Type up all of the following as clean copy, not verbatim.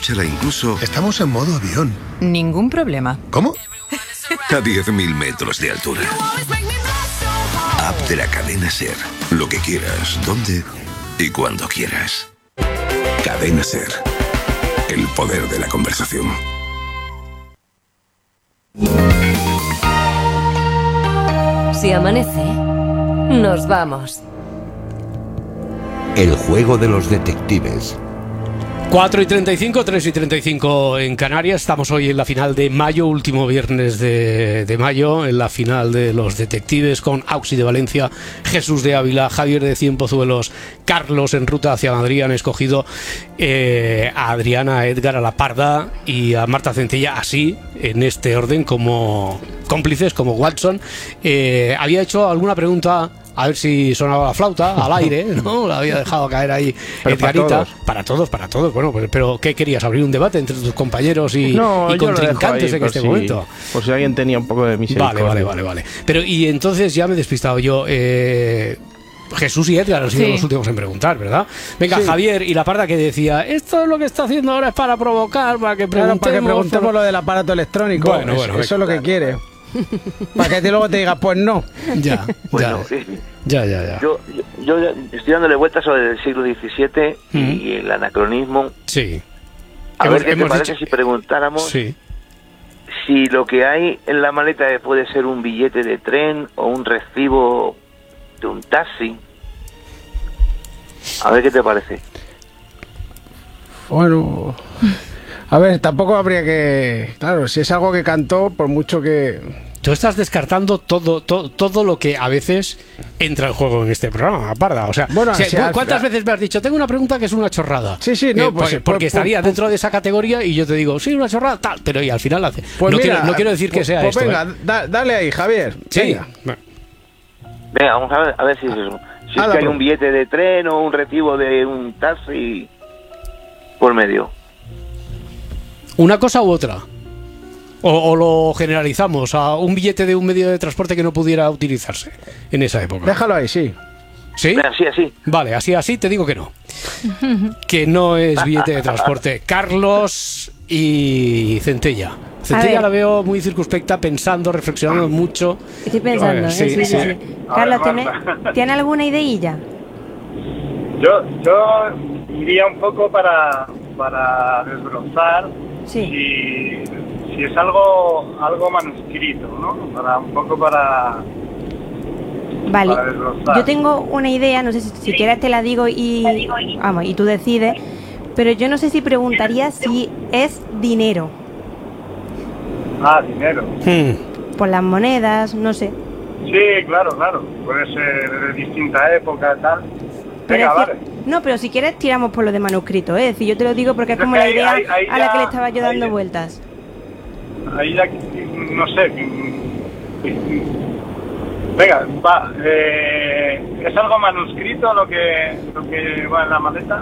escúchala incluso... Estamos en modo avión. Ningún problema. ¿Cómo? A 10.000 metros de altura. App de la cadena SER. Lo que quieras, dónde y cuando quieras. Cadena SER. El poder de la conversación. Si amanece, nos vamos. El juego de los detectives. 4:35, 3:35 en Canarias. Estamos hoy en la final de mayo, último viernes de mayo, en la final de los detectives con Auxi de Valencia, Jesús de Ávila, Javier de Cienpozuelos, Carlos en ruta hacia Madrid. Han escogido a Adriana, a Edgar, a La Parda y a Marta Centella, así, en este orden, como cómplices, como Watson. Había hecho alguna pregunta, a ver si sonaba la flauta al aire, ¿no? La había dejado caer ahí Edgarita. Para todos. Bueno, pero ¿qué querías? ¿Abrir un debate entre tus compañeros y contrincantes en este momento? Por si alguien tenía un poco de misericordia. Vale. Pero, y entonces ya me he despistado yo. Jesús y Edgar han sido los últimos en preguntar, ¿verdad? Venga, sí. Javier y La Parda, que decía, esto es lo que está haciendo ahora, es para provocar, para que preguntemos lo del aparato electrónico. Bueno, eso es lo que quiere. Para que luego te diga, pues no. Ya. Yo estoy dándole vueltas sobre el siglo XVII y el anacronismo. Sí. A ver qué te parece si preguntáramos si lo que hay en la maleta puede ser un billete de tren o un recibo de un taxi. A ver qué te parece. Bueno, a ver, tampoco habría que... Claro, si es algo que cantó, por mucho que... Tú estás descartando todo lo que a veces entra en juego en este programa, Parda. O sea, bueno, ¿cuántas veces me has dicho, tengo una pregunta que es una chorrada? Sí, no, porque estaría dentro de esa categoría y yo te digo, sí, una chorrada, tal, pero y al final hace. Pues no quiero decir que sea esto. Venga, dale ahí, Javier. Sí. Venga, vamos a ver si es eso. Si es que hay un billete de tren o un recibo de un taxi por medio. ¿Una cosa u otra? ¿O lo generalizamos a un billete de un medio de transporte que no pudiera utilizarse en esa época? Déjalo ahí, sí. ¿Sí? Así. Vale, así te digo que no. Que no es billete de transporte. Carlos y Centella. Centella la veo muy circunspecta, pensando, reflexionando mucho. Estoy pensando, sí. Carlos, ¿tiene alguna ideilla? Yo iría un poco para desbrozar si es algo manuscrito, ¿no? Vale, para desbrozar. Yo tengo una idea, no sé si quieres te la digo y tú decides, pero yo no sé si preguntaría si es dinero. Dinero. Por las monedas, no sé. Sí, claro. Puede ser de distinta época, tal. Venga, vale. No, pero si quieres tiramos por lo de manuscrito, ¿eh? Es decir, yo te lo digo porque es como la idea a la que le estaba yo dando vueltas. Ahí ya, no sé. Venga, va. ¿Es algo manuscrito lo que va en la maleta?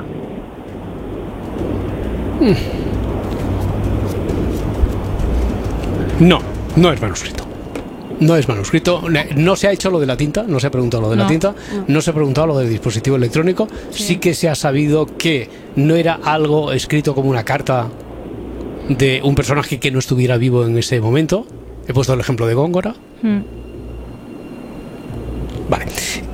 No es manuscrito. No es manuscrito. No se ha hecho lo de la tinta, no se ha preguntado lo de la tinta, no se ha preguntado lo del dispositivo electrónico. Sí que se ha sabido que no era algo escrito como una carta de un personaje que no estuviera vivo en ese momento. He puesto el ejemplo de Góngora. Vale.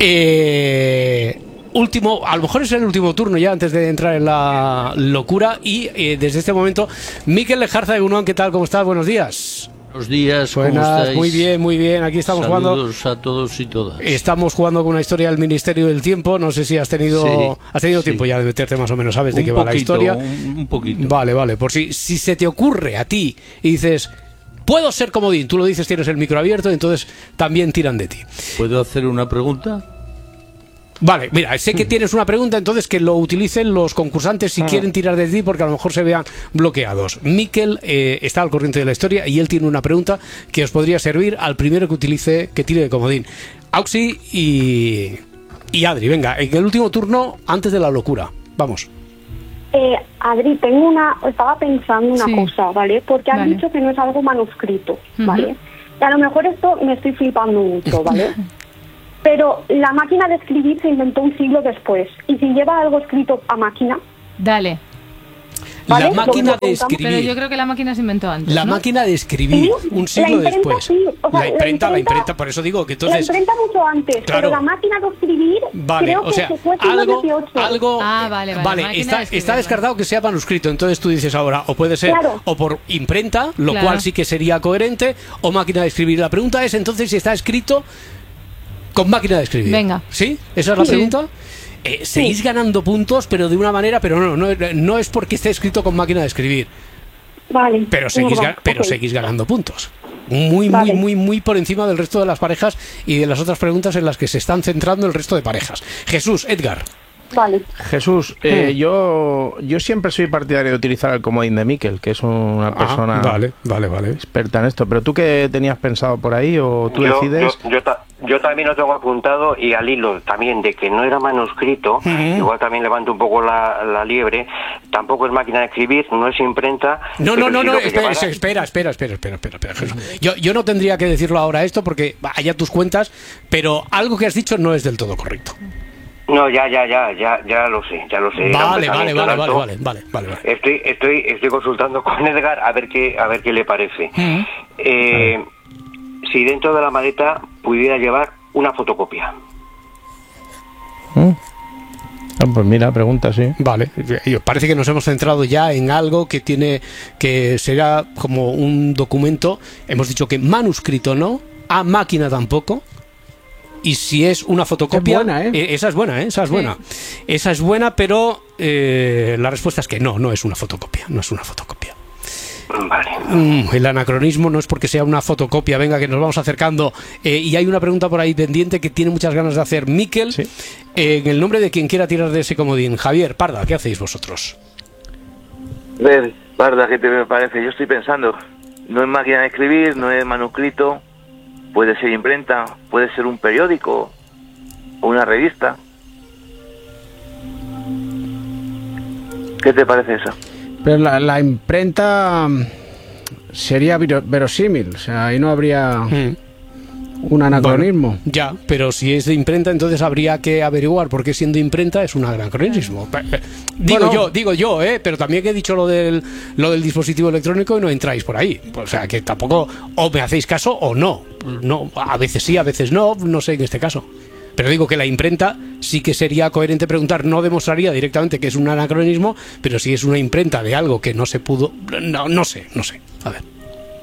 Último, a lo mejor es el último turno ya antes de entrar en la locura. Y desde este momento, Mikel Lejarza de Unón, ¿qué tal? ¿Cómo estás? Buenos días. Buenos días, ¿cómo Buenas, estáis? Muy bien. Aquí estamos Saludos a todos y todas. Estamos jugando con una historia del Ministerio del Tiempo. No sé si has tenido tiempo ya de meterte más o menos, ¿sabes de qué va la historia? Un poquito. Vale. Por si se te ocurre a ti y dices, puedo ser comodín, tú lo dices, tienes el micro abierto, entonces también tiran de ti. ¿Puedo hacer una pregunta? Vale, mira, sé que tienes una pregunta, entonces que lo utilicen los concursantes si quieren tirar de ti, porque a lo mejor se vean bloqueados. Mikel está al corriente de la historia y él tiene una pregunta que os podría servir al primero que tire de comodín. Auxi y Adri, venga, en el último turno antes de la locura. Vamos. Adri, estaba pensando una cosa, ¿vale? Porque has dicho que no es algo manuscrito, ¿vale? Y a lo mejor esto me estoy flipando mucho, ¿vale? Pero la máquina de escribir se inventó un siglo después. ¿Y si lleva algo escrito a máquina? Dale. ¿vale? La máquina de escribir. Pero yo creo que la máquina se inventó antes. La máquina de escribir, un siglo después. Sí. O sea, la imprenta, por eso digo que entonces... La imprenta mucho antes, claro. Pero la máquina de escribir, vale, creo o sea, que fue siglo XVIII. Vale, está descartado que sea manuscrito, entonces tú dices ahora, o puede ser o por imprenta, lo cual sí que sería coherente, o máquina de escribir. La pregunta es entonces si está escrito con máquina de escribir. Venga. ¿Sí? ¿Esa es la pregunta? Seguís ganando puntos, pero de una manera, pero no es porque esté escrito con máquina de escribir. Vale. Pero seguís ganando puntos. Muy por encima del resto de las parejas y de las otras preguntas en las que se están centrando el resto de parejas. Jesús, Edgar. Vale. Jesús, yo siempre soy partidario de utilizar el comodín de Miquel, que es una persona vale. experta en esto. ¿Pero tú qué tenías pensado por ahí o tú decides? Yo también lo tengo apuntado y al hilo también de que no era manuscrito, igual también levanto un poco la liebre, tampoco es máquina de escribir, no es imprenta. No, espera, Jesús. Yo no tendría que decirlo ahora esto porque allá tus cuentas, pero algo que has dicho no es del todo correcto. No, ya lo sé. Vale. Estoy consultando con Edgar a ver qué le parece. Si dentro de la maleta pudiera llevar una fotocopia. Pues mira, pregunta, sí. Vale, parece que nos hemos centrado ya en algo que será como un documento. Hemos dicho que manuscrito no, a máquina tampoco. Y si es una fotocopia, esa es buena. Esa es buena, pero la respuesta es que no es una fotocopia. Vale. El anacronismo no es porque sea una fotocopia. Venga, que nos vamos acercando. Y hay una pregunta por ahí pendiente que tiene muchas ganas de hacer Miquel. Sí. En el nombre de quien quiera tirar de ese comodín. Javier, Parda, ¿qué hacéis vosotros? A ver, Parda, ¿qué te parece? Yo estoy pensando, no es máquina de escribir, no es manuscrito. Puede ser imprenta, puede ser un periódico o una revista. ¿Qué te parece eso? Pero la imprenta sería verosímil, o sea, ahí no habría un anacronismo. Bueno, ya, pero si es de imprenta, entonces habría que averiguar por qué siendo imprenta es un anacronismo. Digo yo, pero también que he dicho lo del dispositivo electrónico y no entráis por ahí. O sea, que tampoco o me hacéis caso o no. No, a veces sí, a veces no sé en este caso. Pero digo que la imprenta sí que sería coherente preguntar, no demostraría directamente que es un anacronismo, pero si es una imprenta de algo que no se pudo... No sé. A ver.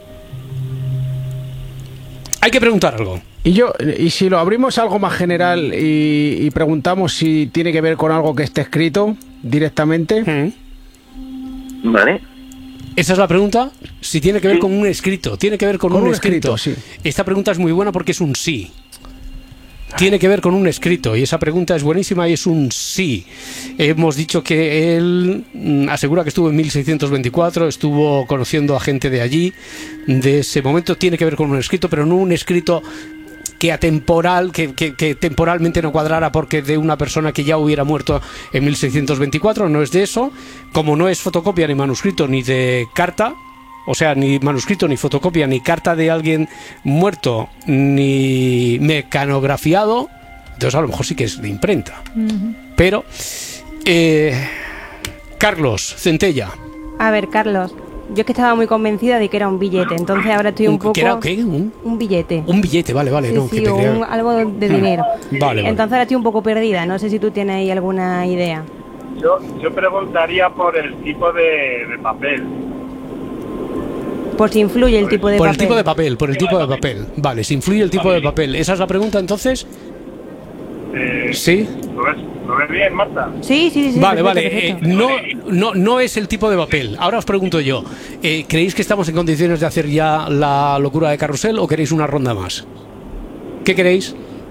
Hay que preguntar algo. Y si lo abrimos a algo más general y preguntamos si tiene que ver con algo que esté escrito directamente. Vale. Esa es la pregunta. Si tiene que ver con un escrito. Tiene que ver con un escrito. Sí. Esta pregunta es muy buena porque es un sí. Tiene que ver con un escrito y esa pregunta es buenísima y es un sí. Hemos dicho que él asegura que estuvo en 1624, estuvo conociendo a gente de allí, de ese momento. Tiene que ver con un escrito, pero no un escrito que temporalmente no cuadrara porque de una persona que ya hubiera muerto en 1624, no es de eso. Como no es fotocopia ni manuscrito ni de carta, o sea, ni manuscrito, ni fotocopia, ni carta de alguien muerto, ni mecanografiado, entonces a lo mejor sí que es de imprenta. Pero, Carlos Centella. A ver, Carlos, yo es que estaba muy convencida de que era un billete, entonces ahora estoy un poco... ¿Qué era qué? Un billete. Un billete, vale, no. Sí, algo de dinero. Vale. Entonces ahora estoy un poco perdida, no sé si tú tienes ahí alguna idea. Yo preguntaría por el tipo de papel. Por si influye el tipo de papel. Por el tipo de papel. Vale, si influye el tipo de papel. ¿Esa es la pregunta entonces? ¿Sí? ¿Lo ves bien, Marta? Sí. Vale. No es el tipo de papel. Ahora os pregunto yo. ¿Creéis que estamos en condiciones de hacer ya la locura de carrusel o queréis una ronda más? ¿Qué queréis?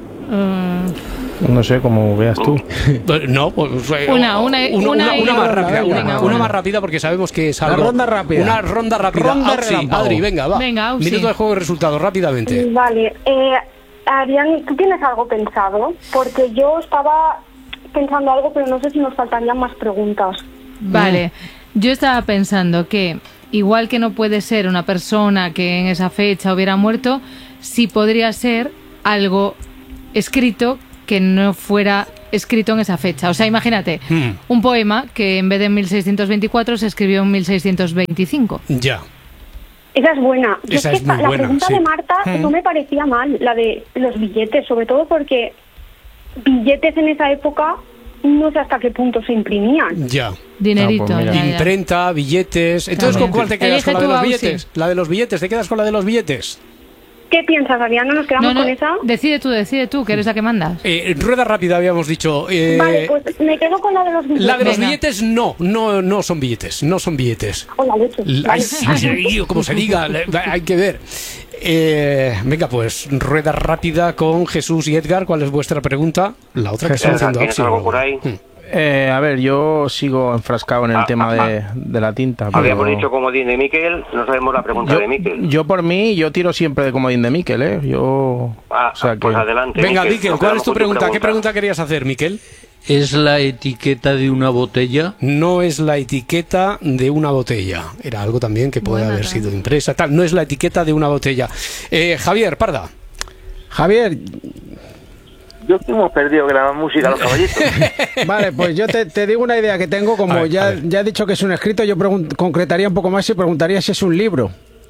No sé, como veas tú. No, pues, una más rápida. Una más rápida porque sabemos que es algo. Una ronda rápida. Adri, venga, va. Minuto de juego y resultados, rápidamente. Vale. Adrián, ¿tú tienes algo pensado? Porque yo estaba pensando algo, pero no sé si nos faltarían más preguntas. Vale. Yo estaba pensando que, igual que no puede ser una persona que en esa fecha hubiera muerto, sí podría ser algo escrito que no fuera escrito en esa fecha. O sea, imagínate, un poema que en vez de en 1624 se escribió en 1625. Ya. Esa es buena. Esa es muy la buena, pregunta sí. de Marta no me parecía mal, la de los billetes, sobre todo porque billetes en esa época no sé hasta qué punto se imprimían. Ya. Dinerito. Ah, pues mira. Imprenta, billetes. Entonces, También. ¿con cuál te quedas? Elige ¿Con la de tú, los Ausi. billetes? ¿La de los billetes? ¿Te quedas con la de los billetes? ¿Qué piensas, Adriana? ¿Nos quedamos con esa? Decide tú, que eres la que mandas. Rueda rápida habíamos dicho. Vale, pues me quedo con la de los billetes. La de los billetes no son billetes, no son billetes. O la leche. Ay, sí, como se diga, hay que ver. Venga, pues rueda rápida con Jesús y Edgar. ¿Cuál es vuestra pregunta? La otra que está haciendo ¿Tienes algo por ahí? A ver, yo sigo enfrascado en el tema de la tinta. pero- Habíamos dicho comodín de Miquel, no sabemos la pregunta de Miquel. Yo por mí, yo tiro siempre de comodín de Miquel, ¿eh? Yo... o sea que... Pues adelante. Venga, Miquel, Miquel, nos ¿cuál quedamos es tu con pregunta? ¿Qué pregunta querías hacer, Miquel? ¿Es la etiqueta de una botella? No es la etiqueta de una botella. Era algo también que puede haber sido impresa. Tal. No es la etiqueta de una botella. Javier, Parda. Javier, Yo que hemos perdido que la música los caballitos. vale, pues yo te digo una idea que tengo, como A ver, ya he dicho que es un escrito, yo concretaría un poco más y preguntaría si es un libro.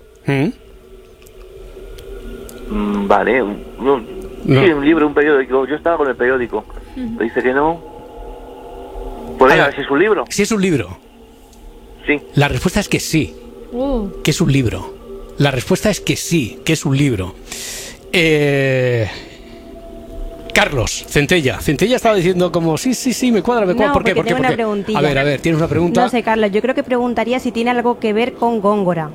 Vale, sí, un libro, un periódico. Yo estaba con el periódico. Me dice que no. Pues venga, a ver si es un libro. Si es un libro. Sí. La respuesta es que sí, que es un libro. La respuesta es que sí, que es un libro. Carlos, Centella. Centella estaba diciendo como, sí, me cuadra. No, ¿Por qué? porque tengo una preguntilla. A ver, ¿tienes una pregunta? No sé, Carlos, yo creo que preguntaría si tiene algo que ver con Góngora.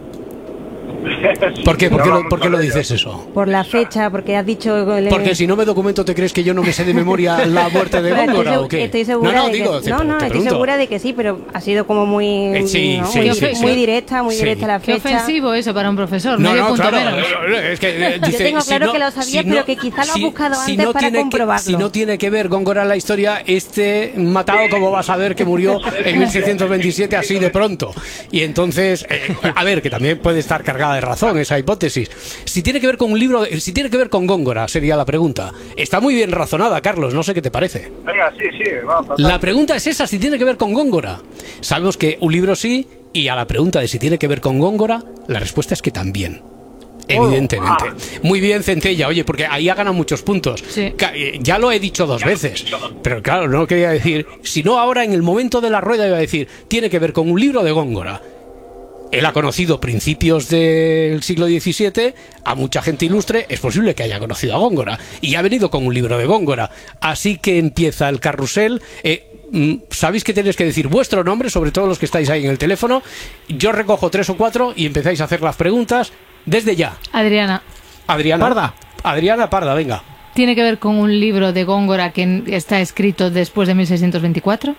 ¿Por qué? ¿Por qué lo dices eso? Por la fecha, porque has dicho... Porque si no me documento, ¿te crees que yo no me sé de memoria la muerte de Pero Góngora o qué? Estoy segura no, de digo, que... No, te estoy pregunto. segura de que sí, pero ha sido como muy... Sí, ¿no? sí, muy directa la Qué fecha. ofensivo eso para un profesor, No, medio no, punto claro, menos. es que Yo dice, tengo si claro no- que lo sabía, si pero no- que quizá lo ha si- buscado si antes no para tiene comprobarlo. si no tiene que ver Góngora en la historia, matado, como vas a ver que murió en 1627 así de pronto. Y entonces, a ver, que también puede estar cargada de razón esa hipótesis. Si tiene que ver con un libro, si tiene que ver con Góngora, sería la pregunta. Está muy bien razonada, Carlos, no sé qué te parece. Venga, sí, vamos. La pregunta es esa, si tiene que ver con Góngora. Sabemos que un libro sí, y a la pregunta de si tiene que ver con Góngora, la respuesta es que también. Evidentemente. Muy bien, Centella. Oye, porque ahí ha ganado muchos puntos. Ya lo he dicho 2 veces. Pero claro, no quería decir... Si no, ahora en el momento de la rueda iba a decir, tiene que ver con un libro de Góngora. Él ha conocido principios del siglo XVII a mucha gente ilustre, es posible que haya conocido a Góngora y ha venido con un libro de Góngora. Así que empieza el carrusel. Sabéis que tenéis que decir vuestro nombre, sobre todo los que estáis ahí en el teléfono. Yo recojo 3 o 4 y empezáis a hacer las preguntas desde ya. Adriana. Parda. Adriana Parda, venga. ¿Tiene que ver con un libro de Góngora que está escrito después de 1624?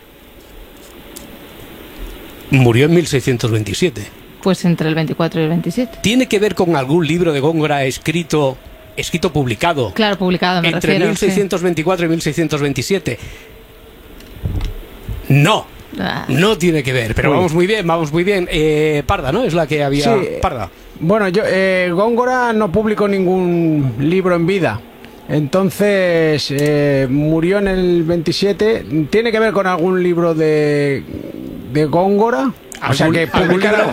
Murió en 1627. Pues entre el 24 y el 27. ¿Tiene que ver con algún libro de Góngora escrito publicado? Claro, publicado, me entre refiero. 1624 y 1627. No. No tiene que ver, pero Uy. vamos muy bien. Parda, ¿no? Es la que había... Sí. Parda. Bueno, Góngora no publicó ningún libro en vida. Entonces, murió en el 27. ¿Tiene que ver con algún libro de Góngora? O sea, que publicaron...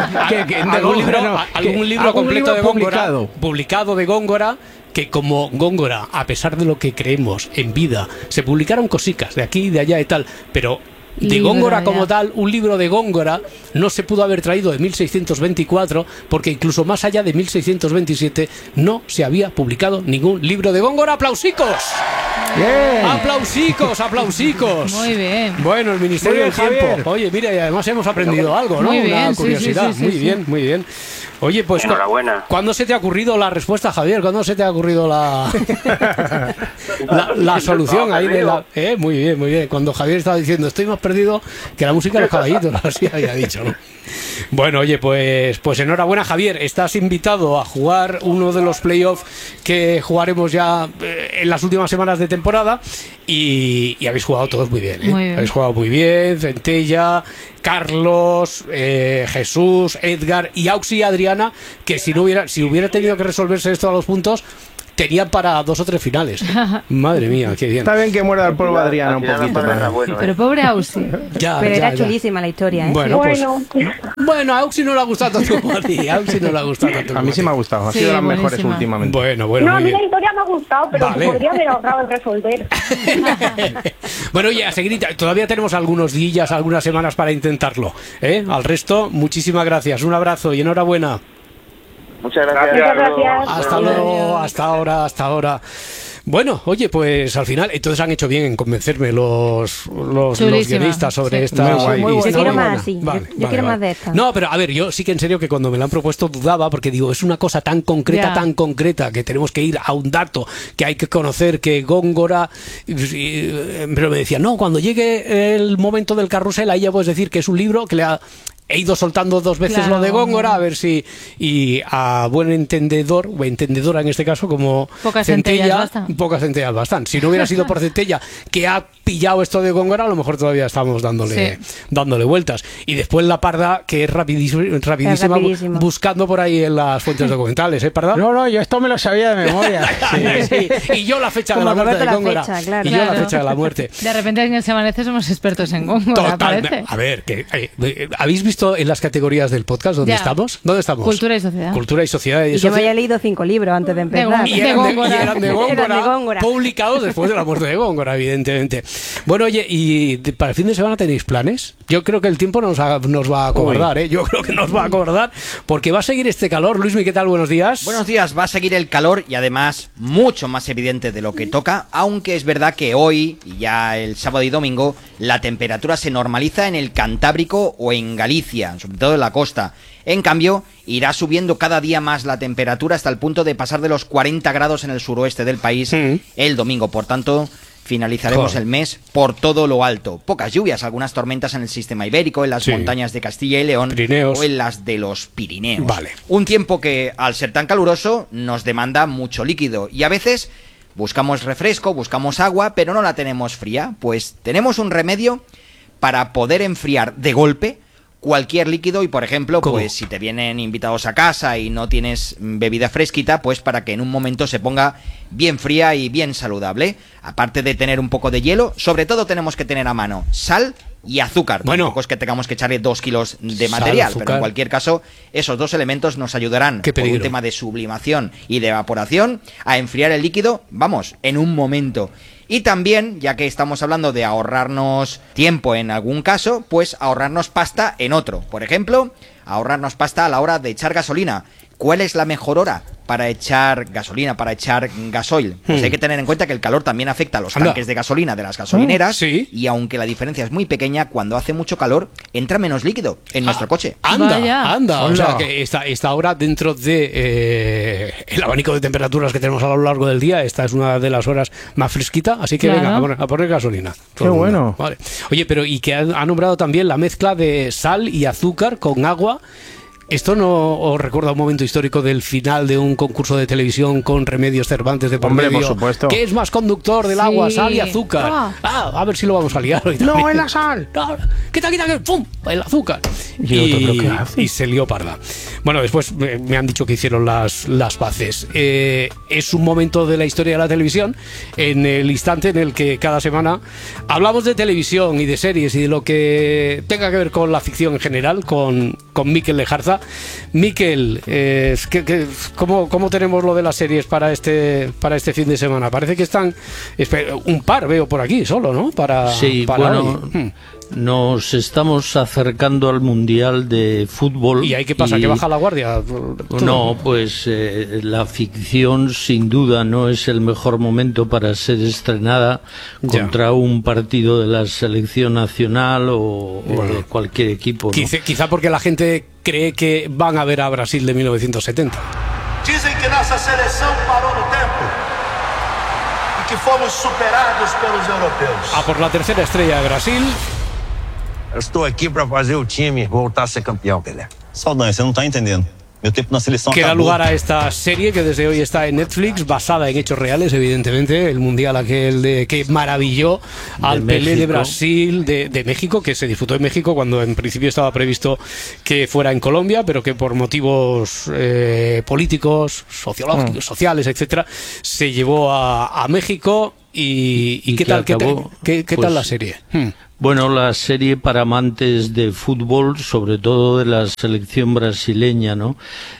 Algún libro completo de Góngora, publicado de Góngora, que como Góngora, a pesar de lo que creemos en vida, se publicaron cositas de aquí y de allá y tal, pero... De Góngora como tal, un libro de Góngora no se pudo haber traído de 1624 porque incluso más allá de 1627 no se había publicado ningún libro de Góngora. ¡Aplausicos! Bien. ¡Aplausicos! Muy bien. Bueno, el Ministerio del Muy bien, Tiempo. Javier. Oye, mira, y además hemos aprendido algo, ¿no? Muy bien, Una sí, curiosidad. sí. Muy bien. Oye, pues Enhorabuena. ¿cuándo se te ha ocurrido la respuesta, Javier? ¿Cuándo se te ha ocurrido la solución ahí de la... Muy bien. Cuando Javier estaba diciendo, estoy más perdido que la música de los caballitos, así había dicho, ¿no? Bueno, oye, pues enhorabuena, Javier. Estás invitado a jugar uno de los playoffs que jugaremos ya en las últimas semanas de temporada y habéis jugado todos muy bien, ¿eh? Muy bien. Habéis jugado muy bien, Centella, Carlos, Jesús, Edgar y Auxi y Adriana, que si hubiera tenido que resolverse esto a los puntos, Tenía para 2 o 3 finales. Madre mía, qué bien. Está bien que muerda el polvo Adriana un poquito. Pero pobre Ausi. Pero era chulísima la historia, ¿eh? Bueno, a Ausi no le ha gustado tanto como a ti. A Ausi no le ha gustado tanto. A mí sí me ha gustado. Ha sido de las mejores últimamente. Bueno, no, a mí la historia me ha gustado, pero podría haber ahorrado el resolver. Bueno, oye, a seguir, todavía tenemos algunos días, algunas semanas para intentarlo. Al resto, muchísimas gracias. Un abrazo y enhorabuena. Muchas gracias. Hasta luego, hasta ahora. Bueno, oye, pues al final, entonces han hecho bien en convencerme los guionistas sobre esta. Yo quiero más, sí. Yo quiero más de esta. No, pero a ver, yo sí que en serio que cuando me la han propuesto dudaba, porque digo, es una cosa tan concreta, que tenemos que ir a un dato, que hay que conocer que Góngora. Pero me decía, no, cuando llegue el momento del carrusel, ahí ya puedes decir que es un libro que he ido soltando 2 veces lo de Góngora, a ver si. Y a buen entendedor, o entendedora en este caso, como pocas Centella, pocas centellas bastan. Si no hubiera sido por Centella, que ha pillado esto de Góngora, a lo mejor todavía estamos dándole vueltas. Y después la Parda, que es rapidísima, buscando por ahí en las fuentes documentales, ¿eh, Parda? No, yo esto me lo sabía de memoria. Sí. Y yo la fecha de la muerte de Góngora. Y yo la fecha de la muerte. De repente en el Se Amanece somos expertos en Góngora. Totalmente. A ver, ¿habéis visto en las categorías del podcast dónde estamos? ¿Dónde estamos? Cultura y sociedad. Cultura y sociedad. Y yo me había leído 5 libros antes de empezar. Y eran de Góngora, publicados después de la muerte de Góngora, evidentemente. Bueno, oye, ¿y para el fin de semana tenéis planes? Yo creo que el tiempo nos va a acordar, ¿eh? Yo creo que nos va a acordar, porque va a seguir este calor. Luismi, ¿qué tal? Buenos días. Buenos días, va a seguir el calor y además mucho más evidente de lo que toca, aunque es verdad que hoy, y ya el sábado y domingo, la temperatura se normaliza en el Cantábrico o en Galicia, sobre todo en la costa. En cambio, irá subiendo cada día más la temperatura hasta el punto de pasar de los 40 grados en el suroeste del país el domingo. Por tanto, finalizaremos el mes por todo lo alto. Pocas lluvias, algunas tormentas en el sistema ibérico, en las montañas de Castilla y León, Pirineos, o en las de los Pirineos. Vale. Un tiempo que, al ser tan caluroso, nos demanda mucho líquido y a veces buscamos refresco, buscamos agua, pero no la tenemos fría. Pues tenemos un remedio para poder enfriar de golpe cualquier líquido y, por ejemplo, pues si te vienen invitados a casa y no tienes bebida fresquita, pues para que en un momento se ponga bien fría y bien saludable. Aparte de tener un poco de hielo, sobre todo tenemos que tener a mano sal y azúcar. Bueno, tampoco es que tengamos que echarle 2 kilos de material, pero en cualquier caso, esos 2 elementos nos ayudarán, por un tema de sublimación y de evaporación, a enfriar el líquido, vamos, en un momento. Y también, ya que estamos hablando de ahorrarnos tiempo en algún caso, pues ahorrarnos pasta en otro. Por ejemplo, ahorrarnos pasta a la hora de echar gasolina. ¿Cuál es la mejor hora para echar gasolina, para echar gasoil? Pues hay que tener en cuenta que el calor también afecta a los tanques de gasolina de las gasolineras. Y aunque la diferencia es muy pequeña, cuando hace mucho calor, entra menos líquido en nuestro coche. Anda. O sea que esta hora, dentro de el abanico de temperaturas que tenemos a lo largo del día, esta es una de las horas más fresquita. Así que venga, a poner gasolina. Qué bueno. Vale. Oye, pero y que ha nombrado también la mezcla de sal y azúcar con agua. ¿Esto no os recuerda un momento histórico del final de un concurso de televisión con Remedios Cervantes de por medio? Por supuesto. ¿Qué es más conductor del agua, sal y azúcar? A ver si lo vamos a liar hoy también. No, es la sal. No, quita, ¡pum! El azúcar. Y se lió parda. Bueno, después me han dicho que hicieron las paces. Es un momento de la historia de la televisión, en el instante en el que cada semana hablamos de televisión y de series y de lo que tenga que ver con la ficción en general, con Mikel Lejarza. Mikel, ¿cómo tenemos lo de las series para este fin de semana? Parece que están un par, veo por aquí solo, ¿no? Sí, bueno, nos estamos acercando al Mundial de Fútbol. ¿Y ahí qué pasa? ¿Que baja la guardia? No, pues la ficción sin duda no es el mejor momento para ser estrenada contra un partido de la selección nacional o de cualquier equipo, ¿no? Quizá porque la gente cree que van a ver a Brasil de 1970. Dicen que nuestra selección paró no tiempo y que fomos superados por los europeos. A por la tercera estrella de Brasil. Eu estou aqui para fazer o time voltar a ser campeão, Pelé. Saldanha, você não tá entendendo. que da lugar a esta serie que desde hoy está en Netflix, basada en hechos reales, evidentemente, el mundial aquel que maravilló al Pelé de Brasil, de México, que se disputó en México cuando en principio estaba previsto que fuera en Colombia, pero que por motivos políticos, sociológicos, sociales, etcétera, se llevó a México. ¿Y qué tal, qué tal la serie? Bueno, la serie para amantes de fútbol, sobre todo de la selección brasileña, ¿no?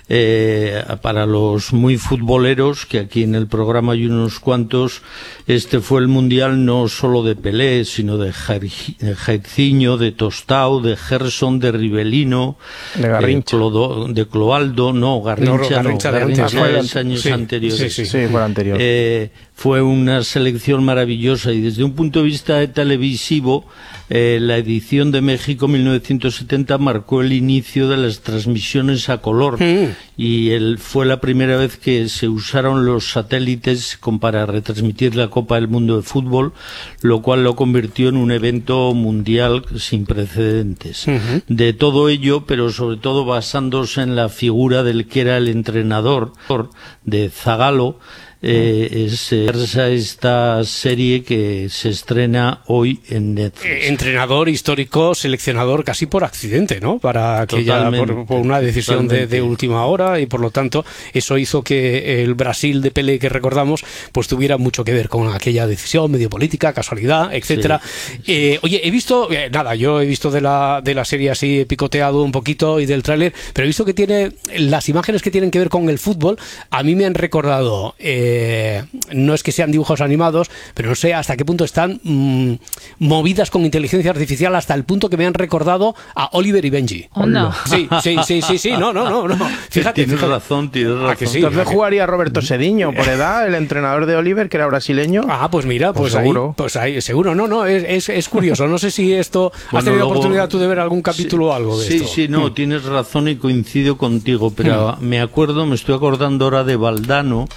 Para los muy futboleros, que aquí en el programa hay unos cuantos, este fue el mundial no solo de Pelé, sino de Jairzinho, de Tostão, de Gerson, de Rivelino, de Garrincha, de Cloaldo, Garrincha es años anteriores. Sí, fue anterior. Fue una selección maravillosa y desde un punto de vista televisivo, la edición de México 1970 marcó el inicio de las transmisiones a color y fue la primera vez que se usaron los satélites para retransmitir la Copa del Mundo de Fútbol, lo cual lo convirtió en un evento mundial sin precedentes. De todo ello, pero sobre todo basándose en la figura del que era el entrenador de Zagallo, es esta serie que se estrena hoy en Netflix. Entrenador histórico, seleccionador casi por accidente, ¿no? Para aquella, por una decisión de última hora, y por lo tanto eso hizo que el Brasil de Pelé que recordamos pues tuviera mucho que ver con aquella decisión medio política, casualidad, etcétera. Sí. Oye, he visto, yo he visto de la serie así, he picoteado un poquito y del tráiler, pero he visto que tiene las imágenes que tienen que ver con el fútbol, a mí me han recordado no es que sean dibujos animados, pero no sé hasta qué punto están movidas con inteligencia artificial, hasta el punto que me han recordado a Oliver y Benji. ¿Onda? Sí, no. Fíjate. Tienes razón. Que sí, entonces jugaría Roberto Sediño, por edad, el entrenador de Oliver, que era brasileño. Pues mira, pues seguro. Ahí, seguro. No, es curioso. No sé si esto... ¿Has tenido oportunidad tú de ver algún capítulo o algo de esto? Sí, tienes razón y coincido contigo, pero me estoy acordando ahora de Valdano,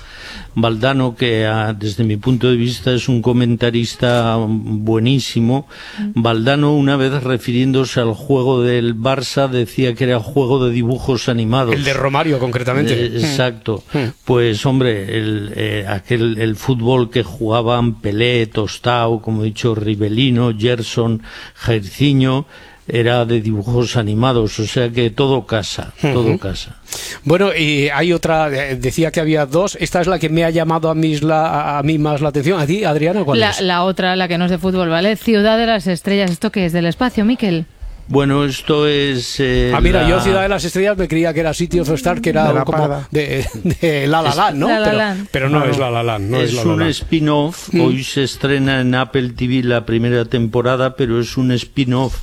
que desde mi punto de vista es un comentarista buenísimo. Valdano, una vez refiriéndose al juego del Barça, decía que era juego de dibujos animados. El de Romario, concretamente. Exacto. Pues hombre, el fútbol que jugaban Pelé, Tostão, como he dicho, Rivelino, Gerson, Jairzinho, era de dibujos animados, o sea que todo casa. Bueno, y hay otra, decía que había dos, esta es la que me ha llamado a mí más la atención. ¿A ti, Adriana, cuál es? La otra, la que no es de fútbol, ¿vale? Ciudad de las Estrellas, ¿esto qué es? ¿Del espacio, Miquel? Bueno, esto es... mira, yo Ciudad de las Estrellas me creía que era City of Stars, que era como de La La Land, ¿no? Pero no es La La Land. Es un spin-off, hoy se estrena en Apple TV la primera temporada, pero es un spin-off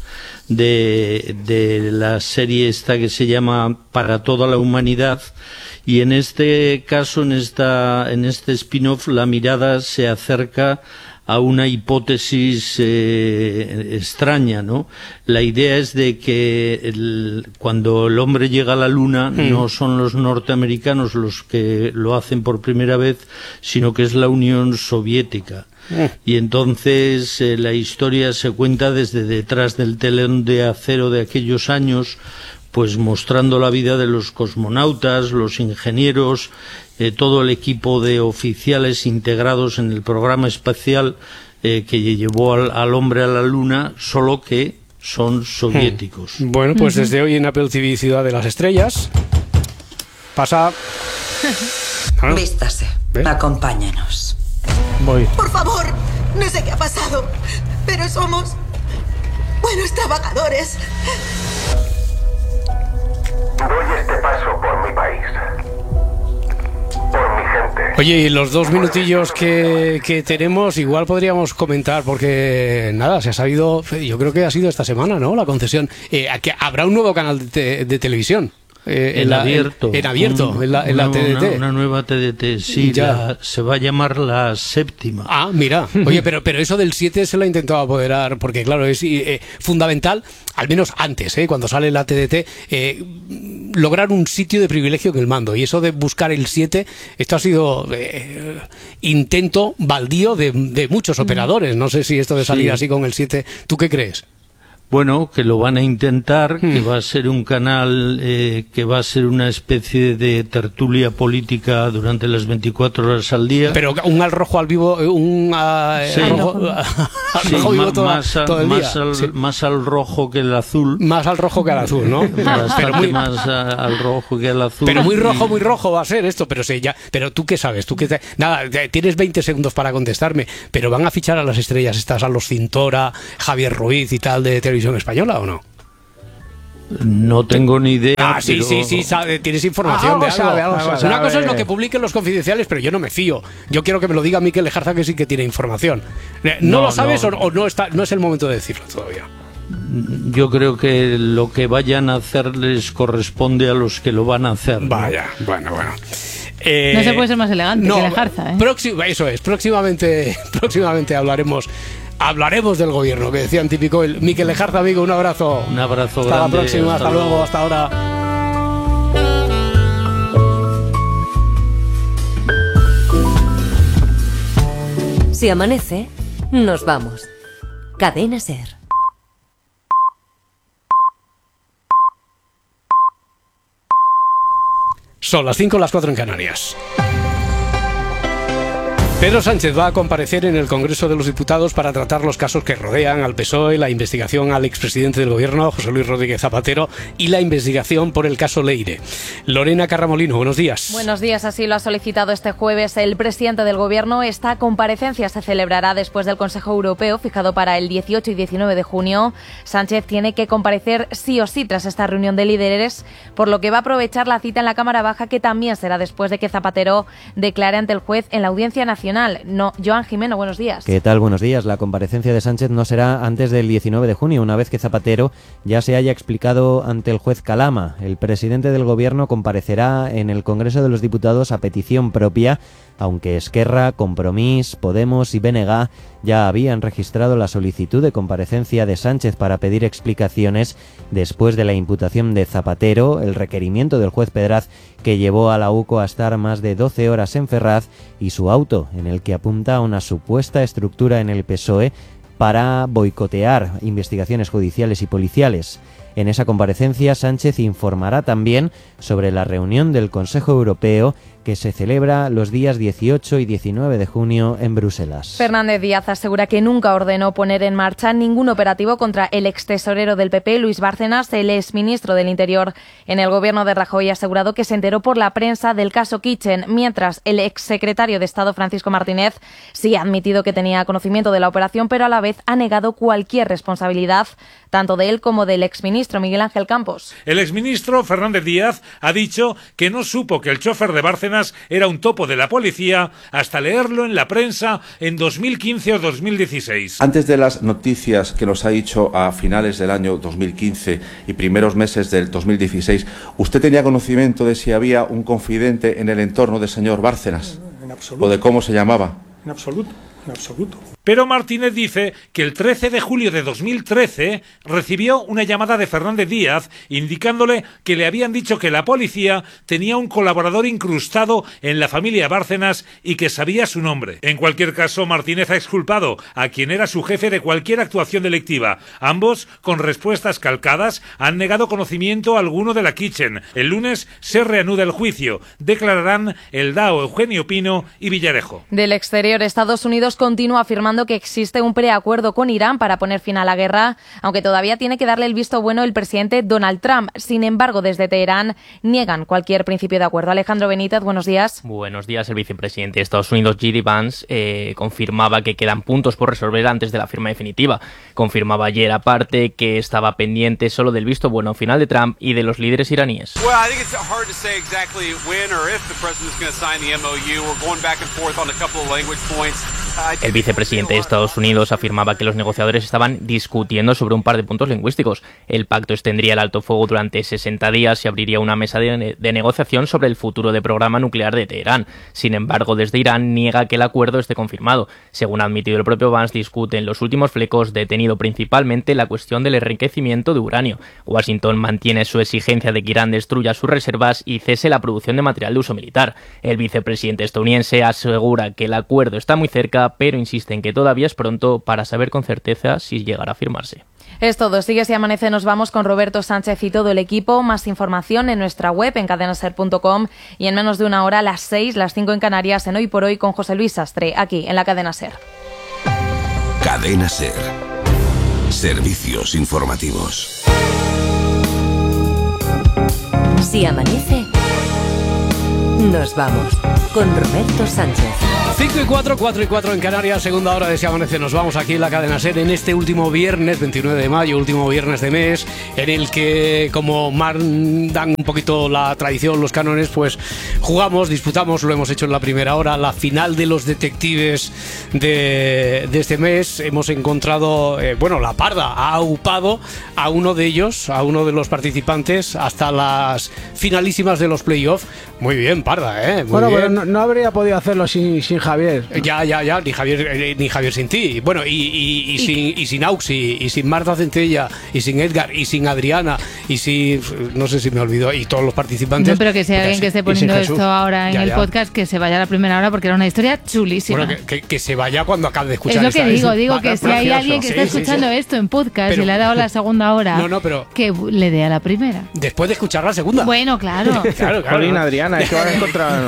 de la serie esta que se llama Para toda la humanidad, y en este caso, en este spin-off, la mirada se acerca a una hipótesis extraña, ¿no? La idea es de que cuando el hombre llega a la Luna no son los norteamericanos los que lo hacen por primera vez, sino que es la Unión Soviética. Y entonces la historia se cuenta desde detrás del telón de acero de aquellos años, pues mostrando la vida de los cosmonautas, los ingenieros, todo el equipo de oficiales integrados en el programa espacial que llevó al hombre a la Luna, solo que son soviéticos. Bueno, pues desde hoy en Apple TV Ciudad de las Estrellas pasa... Vístase, acompáñanos. Voy. Por favor, no sé qué ha pasado, pero somos buenos trabajadores. Doy este paso por mi país, por mi gente. Oye, y los 2 minutillos que tenemos, igual podríamos comentar, porque nada, se ha sabido, yo creo que ha sido esta semana, ¿no? La concesión, que habrá un nuevo canal de televisión. En abierto, en la TDT. Una nueva TDT, sí, se va a llamar la séptima. Mira, oye, pero eso del 7 se lo ha intentado apoderar, porque claro, es fundamental, al menos antes, cuando sale la TDT, lograr un sitio de privilegio en el mando, y eso de buscar el 7, esto ha sido intento baldío de muchos operadores. No sé si esto de salir así con el 7, ¿tú qué crees? Bueno, que lo van a intentar, que va a ser un canal, que va a ser una especie de tertulia política durante las 24 horas al día. Pero un al rojo al vivo, sí, al rojo vivo todo el día. Más al rojo que el azul. Más al rojo que al azul, ¿no? Bastante más al rojo que al azul. Pero muy rojo va a ser esto. Pero tú qué sabes, nada, tienes 20 segundos para contestarme. Pero van a fichar a las estrellas estas, a los Cintora, Javier Ruiz y tal de Televisión Española, ¿o no? No tengo ni idea. Sí, tienes información de algo. Una cosa es lo que publiquen los confidenciales, pero yo no me fío. Yo quiero que me lo diga Mikel Lejarza, que sí que tiene información. ¿No lo sabes o no es el momento de decirlo todavía? Yo creo que lo que vayan a hacer les corresponde a los que lo van a hacer. Vaya, bueno. No se puede ser más elegante que Lejarza, ¿eh? Eso es, próximamente hablaremos del gobierno, que decían típico el Mikel Lejarza, amigo, un abrazo. Un abrazo hasta grande. La próxima, hasta luego, hasta ahora. Si amanece, nos vamos. Cadena SER. Son las 5, las 4 en Canarias. Pedro Sánchez va a comparecer en el Congreso de los Diputados para tratar los casos que rodean al PSOE, la investigación al expresidente del Gobierno, José Luis Rodríguez Zapatero, y la investigación por el caso Leire. Lorena Carramolino, buenos días. Buenos días, así lo ha solicitado este jueves el presidente del Gobierno. Esta comparecencia se celebrará después del Consejo Europeo, fijado para el 18 y 19 de junio. Sánchez tiene que comparecer sí o sí tras esta reunión de líderes, por lo que va a aprovechar la cita en la Cámara Baja, que también será después de que Zapatero declare ante el juez en la Audiencia Nacional. Joan Jimeno, buenos días. ¿Qué tal? Buenos días. La comparecencia de Sánchez no será antes del 19 de junio, una vez que Zapatero ya se haya explicado ante el juez Calama. El presidente del Gobierno comparecerá en el Congreso de los Diputados a petición propia, aunque Esquerra, Compromís, Podemos y BNG ya habían registrado la solicitud de comparecencia de Sánchez para pedir explicaciones después de la imputación de Zapatero, el requerimiento del juez Pedraz que llevó a la UCO a estar más de 12 horas en Ferraz, y su auto, en el que apunta a una supuesta estructura en el PSOE para boicotear investigaciones judiciales y policiales. En esa comparecencia, Sánchez informará también sobre la reunión del Consejo Europeo que se celebra los días 18 y 19 de junio en Bruselas. Fernández Díaz asegura que nunca ordenó poner en marcha ningún operativo contra el extesorero del PP, Luis Bárcenas. El exministro del Interior en el gobierno de Rajoy ha asegurado que se enteró por la prensa del caso Kitchen, mientras el exsecretario de Estado, Francisco Martínez, sí ha admitido que tenía conocimiento de la operación, pero a la vez ha negado cualquier responsabilidad, tanto de él como del exministro Miguel Ángel Campos. El exministro Fernández Díaz ha dicho que no supo que el chofer de Bárcenas era un topo de la policía hasta leerlo en la prensa en 2015 o 2016. Antes de las noticias que nos ha dicho a finales del año 2015 y primeros meses del 2016, ¿usted tenía conocimiento de si había un confidente en el entorno del señor Bárcenas? En absoluto. ¿O de cómo se llamaba? En absoluto, en absoluto. Pero Martínez dice que el 13 de julio de 2013 recibió una llamada de Fernández Díaz indicándole que le habían dicho que la policía tenía un colaborador incrustado en la familia Bárcenas y que sabía su nombre. En cualquier caso, Martínez ha exculpado a quien era su jefe de cualquier actuación delictiva. Ambos, con respuestas calcadas, han negado conocimiento alguno de la Kitchen. El lunes se reanuda el juicio. Declararán el DAO Eugenio Pino y Villarejo. Del exterior, Estados Unidos continúa afirmando que existe un preacuerdo con Irán para poner fin a la guerra, aunque todavía tiene que darle el visto bueno el presidente Donald Trump. Sin embargo, desde Teherán niegan cualquier principio de acuerdo. Alejandro Benítez, buenos días. Buenos días. El vicepresidente de Estados Unidos, J.D. Vance, confirmaba que quedan puntos por resolver antes de la firma definitiva. Confirmaba ayer, aparte, que estaba pendiente solo del visto bueno final de Trump y de los líderes iraníes. El vicepresidente de Estados Unidos afirmaba que los negociadores estaban discutiendo sobre un par de puntos lingüísticos. El pacto extendría el alto fuego durante 60 días y abriría una mesa de negociación sobre el futuro del programa nuclear de Teherán. Sin embargo, desde Irán niega que el acuerdo esté confirmado. Según ha admitido el propio Vance, discuten los últimos flecos, detenido principalmente la cuestión del enriquecimiento de uranio. Washington mantiene su exigencia de que Irán destruya sus reservas y cese la producción de material de uso militar. El vicepresidente estadounidense asegura que el acuerdo está muy cerca, pero insiste en que todavía es pronto para saber con certeza si llegará a firmarse. Es todo. Sigue Si Amanece, nos vamos con Roberto Sánchez y todo el equipo. Más información en nuestra web, en cadenaser.com, y en menos de una hora, las 6, las 5 en Canarias, en Hoy por Hoy con José Luis Sastre, aquí en la Cadena Ser. Cadena Ser. Servicios informativos. Si amanece, nos vamos con Roberto Sánchez. 5 y 4, 4 y 4 en Canarias, segunda hora de Si Amanece. Nos vamos aquí en la Cadena Ser en este último viernes, 29 de mayo, último viernes de mes, en el que, como mandan un poquito la tradición, los cánones, pues jugamos, disputamos, lo hemos hecho en la primera hora, la final de los detectives de este mes. Hemos encontrado, la Parda ha aupado a uno de ellos, a uno de los participantes, hasta las finalísimas de los playoffs. Muy bien, Parda, muy bien. Pero no habría podido hacerlo sin Javier. Ya, ni Javier sin ti. Bueno, y sin Auxi, y sin Marta Centella, y sin Edgar, y sin Adriana, y sin... no sé si me olvidó, y todos los participantes. No, pero que sea alguien que esté poniendo esto ahora en el podcast, que se vaya a la primera hora, porque era una historia chulísima. Bueno, que se vaya cuando acabe de escuchar. Es lo que digo que si hay alguien que está escuchando esto en podcast y le ha dado la segunda hora, pero que le dé a la primera. Después de escuchar la segunda. Bueno, claro. Jolín, Adriana, es que van a encontrar...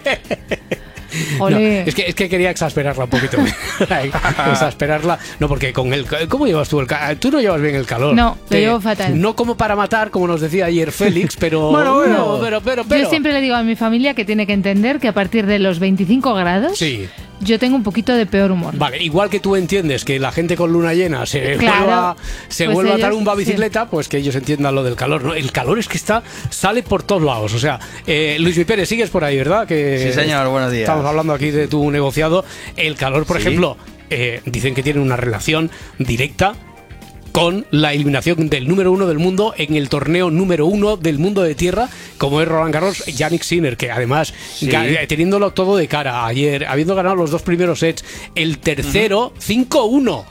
No, es que quería exasperarla un poquito. Exasperarla. No, porque con el... ¿Cómo llevas tú el calor? Tú no llevas bien el calor. No, lo llevo fatal. No como para matar, como nos decía ayer Félix, pero... bueno, pero... Yo siempre le digo a mi familia que tiene que entender que a partir de los 25 grados... Sí. Yo tengo un poquito de peor humor. Vale, igual que tú entiendes que la gente con luna llena se vuelva a tumbar bicicleta, pues que ellos entiendan lo del calor, ¿no? El calor es que sale por todos lados. O sea, Luis Mi Pérez, sigues por ahí, ¿verdad? Sí, señor, buenos días. Estamos hablando aquí de tu negociado. El calor, por ejemplo, dicen que tiene una relación directa con la eliminación del número 1 del mundo en el torneo número 1 del mundo de tierra, como es Roland Garros, Jannik Sinner, que además, teniéndolo todo de cara ayer, habiendo ganado los 2 primeros sets, el tercero, 5-1.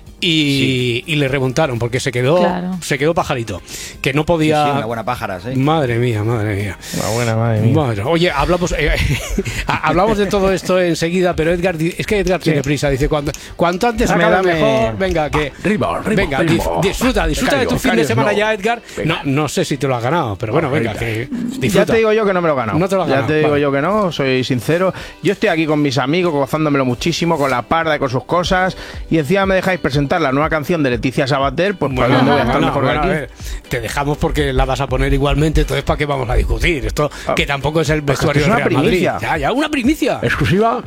Y le remontaron porque se quedó pajarito, que no podía. Sí, una buena pájara, sí. Madre mía. Una buena, madre mía. Oye, hablamos de todo esto enseguida, pero Edgar tiene prisa, dice cuanto antes acabe mejor. Venga, venga, disfruta de tu fin de semana ya, Edgar. No sé si te lo has ganado, pero bueno, venga, que disfruta. Ya te digo yo que no me lo he ganado. No te lo has ganado. Ya te digo yo que no, soy sincero. Yo estoy aquí con mis amigos, gozándomelo muchísimo, con la Parda y con sus cosas, y encima me dejáis presentar la nueva canción de Leticia Sabater, pues para dónde voy a estar mejor que aquí. A ver, te dejamos porque la vas a poner igualmente, entonces ¿para qué vamos a discutir? Esto que tampoco es el vestuario del Real Madrid. Ya, una primicia. Exclusiva.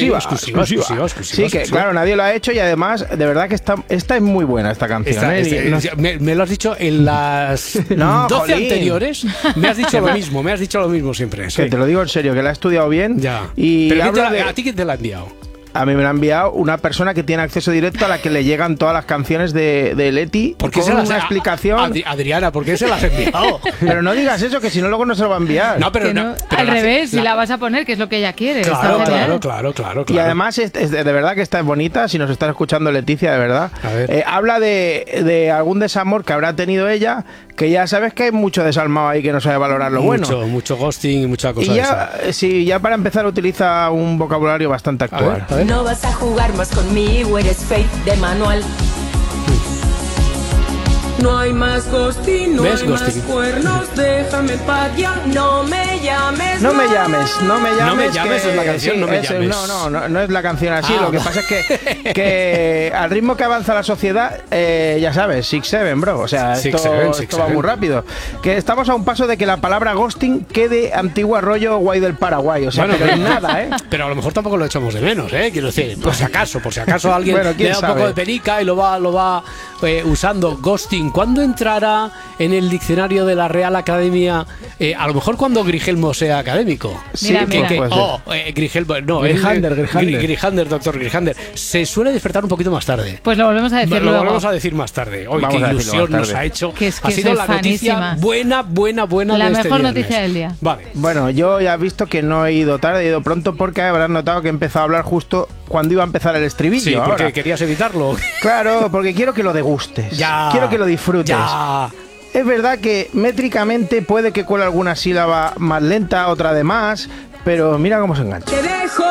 Sí, que claro, nadie lo ha hecho y además, de verdad que esta es muy buena esta canción. Me lo has dicho en las 12 anteriores, me has dicho lo mismo siempre. Que te lo digo en serio, que la he estudiado bien. Ya. Y pero ¿a ti quién te la ha enviado? A mí me la ha enviado una persona que tiene acceso directo a la que le llegan todas las canciones de Leti. ¿Por qué con una explicación? Adriana, ¿por qué se las has enviado? Pero no digas eso, que si no luego no se lo va a enviar. No, pero al revés, si la vas a poner, que es lo que ella quiere. Claro. Y además, de verdad que esta es bonita, si nos está escuchando Leticia, de verdad. Habla de algún desamor que habrá tenido ella, que ya sabes que hay mucho desalmado ahí que no sabe valorar lo bueno. Mucho ghosting y mucha cosa y ya para empezar utiliza un vocabulario bastante actual. A ver. No vas a jugar más conmigo, eres fake de manual. No hay más ghosting, no hay más cuernos, déjame paz ya, no me llames. No me llames es la canción, no me llames. No es la canción así, lo que pasa es que al ritmo que avanza la sociedad, ya sabes, 6-7, bro, o sea, esto va muy rápido. Que estamos a un paso de que la palabra ghosting quede antigua rollo guay del Paraguay, o sea, pero nada, Pero a lo mejor tampoco lo echamos de menos, quiero decir, por si acaso alguien le da un poco de penica y lo va usando ghosting. ¿Cuándo entrará en el diccionario de la Real Academia? A lo mejor cuando Grigelmo sea académico. Mira. Grigelmo, no, Grijander, doctor Grijander. Se suele despertar un poquito más tarde. Pues lo volvemos a decir luego. Lo volvemos a decir más tarde. Hoy qué ilusión nos ha hecho. Que ha sido la fanísima. noticia buena la de este mejor viernes. noticia del día. Vale. Bueno, yo ya he visto que no he ido tarde, he ido pronto porque habrás notado que he empezado a hablar justo cuando iba a empezar el estribillo. Sí, porque querías evitarlo. Claro, porque quiero que lo degustes. Quiero que lo disfrutes. Es verdad que métricamente puede que cuele alguna sílaba más lenta, otra de más, pero mira cómo se engancha. Te dejo